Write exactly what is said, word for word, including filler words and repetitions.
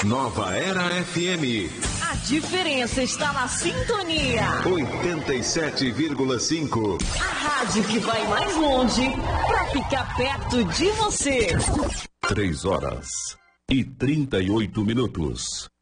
Nova Era F M. A diferença está na sintonia. oitenta e sete vírgula cinco. A rádio que vai mais longe para ficar perto de você. Três horas e trinta e oito minutos.